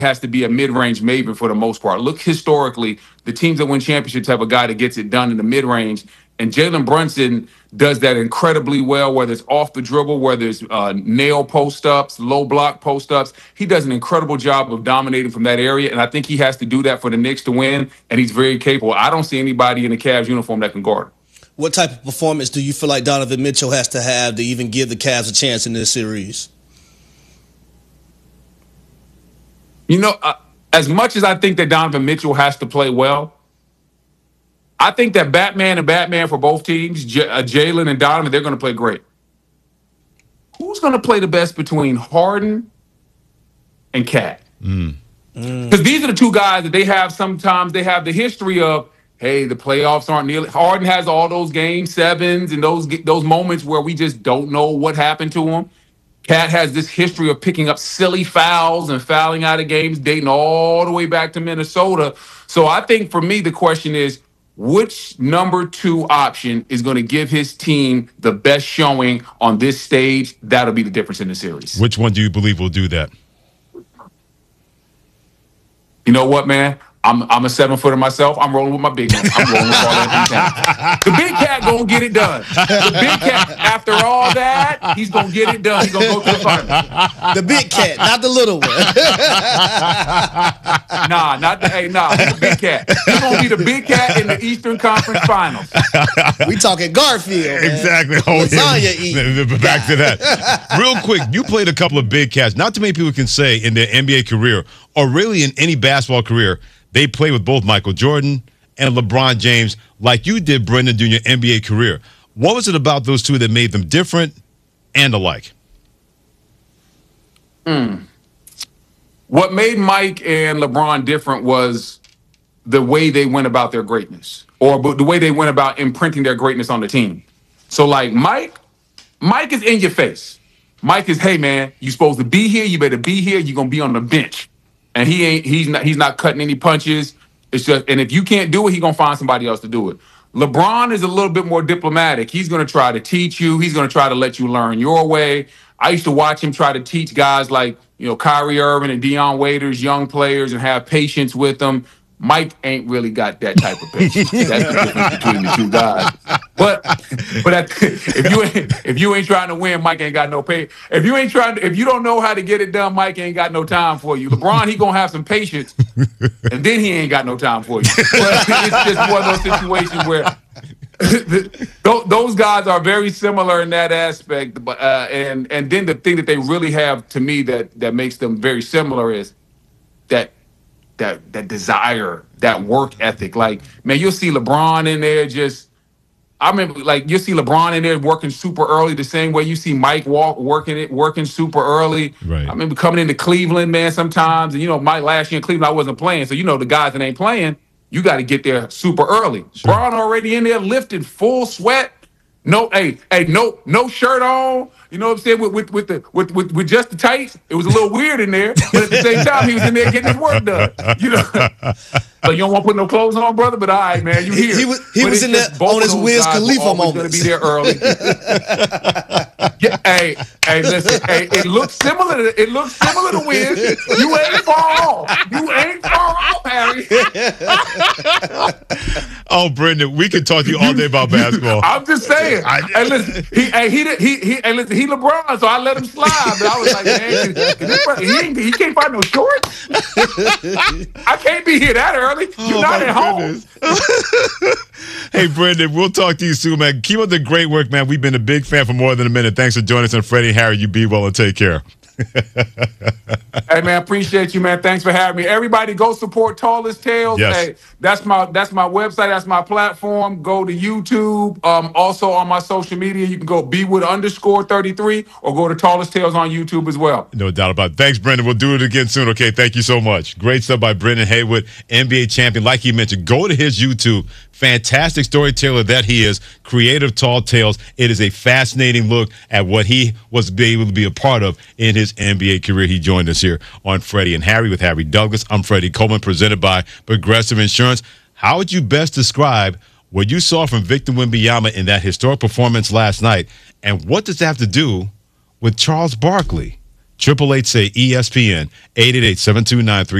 has to be a mid-range maven for the most part. Look historically, the teams that win championships have a guy that gets it done in the mid-range, and Jalen Brunson does that incredibly well, whether it's off the dribble, whether it's nail post-ups, low block post-ups. He does an incredible job of dominating from that area, and I think he has to do that for the Knicks to win, and he's very capable. I don't see anybody in the Cavs uniform that can guard him. What type of performance do you feel like Donovan Mitchell has to have to even give the Cavs a chance in this series? As much as I think that Donovan Mitchell has to play well, I think that Batman for both teams, Jalen and Donovan, they're going to play great. Who's going to play the best between Harden and Cat? Because these are the two guys that they have. Sometimes they have the history of, hey, the playoffs aren't nearly. Harden has all those game sevens and those moments where we just don't know what happened to him. Cat has this history of picking up silly fouls and fouling out of games dating all the way back to Minnesota. So I think for me, the question is, which number 2 option is going to give his team the best showing on this stage? That'll be the difference in the series. Which one do you believe will do that? You know what, man? I'm a 7-footer myself. I'm rolling with my big man. I'm rolling with Karl-Anthony Towns. The big cat gonna get it done. The big cat, after all that, he's gonna get it done. He's gonna go to the finals. The big cat, not the little one. He's the big cat. He's gonna be the big cat in the Eastern Conference Finals. We talking Garfield, man. Exactly. Back to that. Real quick, you played a couple of big cats. Not too many people can say in their NBA career, or really in any basketball career, they play with both Michael Jordan and LeBron James like you did, Brendan, during your NBA career. What was it about those two that made them different and alike? What made Mike and LeBron different was the way they went about their greatness, or the way they went about imprinting their greatness on the team. So like Mike is in your face. Mike is, hey man, you supposed to be here, you better be here, you're gonna be on the bench. And he's not cutting any punches. It's just, and if you can't do it, he's gonna find somebody else to do it. LeBron is a little bit more diplomatic. He's gonna try to teach you, he's gonna try to let you learn your way. I used to watch him try to teach guys like, Kyrie Irving and Deion Waiters, young players, and have patience with them. Mike ain't really got that type of patience. That's the difference between the two guys. But if you ain't trying to win, Mike ain't got no patience. If you don't know how to get it done, Mike ain't got no time for you. LeBron, he gonna have some patience, and then he ain't got no time for you. But it's just one of those situations where those guys are very similar in that aspect. But and then the thing that they really have to me that makes them very similar is that desire, that work ethic. Like, man, you'll see LeBron in there I remember, like, you'll see LeBron in there working super early the same way you see Mike working super early. Right. I remember coming into Cleveland, man, sometimes, and, Mike last year in Cleveland, I wasn't playing. So, the guys that ain't playing, you got to get there super early. Sure. LeBron already in there lifting, full sweat. No shirt on. You know what I'm saying? With just the tights, it was a little weird in there. But at the same time, he was in there getting his work done. So you don't want to put no clothes on, brother. But all right, man, you here. He was in there on his Wiz Khalifa moment. Going to be there early. Hey, listen. Hey, it looks similar to Wiz. You ain't far off, Harry. Oh, Brendan, we could talk to you all day about basketball. I'm just saying. Hey, listen. He LeBron, so I let him slide. But I was like, man, he can't find no shorts. I can't be here that early. You're not at home. Hey, Brendan, we'll talk to you soon, man. Keep up the great work, man. We've been a big fan for more than a minute. Thanks for joining us on Freddie and Harry. You be well and take care. Hey man, appreciate you, man. Thanks for having me. Everybody, go support Tallest Tales. Yes. Hey, that's my website. That's my platform. Go to YouTube. Also on my social media, you can go Bwood_33 or go to Tallest Tales on YouTube as well. No doubt about it. Thanks, Brendan. We'll do it again soon. Okay, thank you so much. Great stuff by Brendan Haywood, NBA champion. Like he mentioned, go to his YouTube. Fantastic storyteller that he is. Creative Tall Tales. It is a fascinating look at what he was able to be a part of in his NBA career. He joined us here on Freddie and Harry with Harry Douglas. I'm Freddie Coleman, presented by Progressive Insurance. How would you best describe what you saw from Victor Wembanyama in that historic performance last night, and what does that have to do with Charles Barkley? 888 say ESPN 888-729-3776.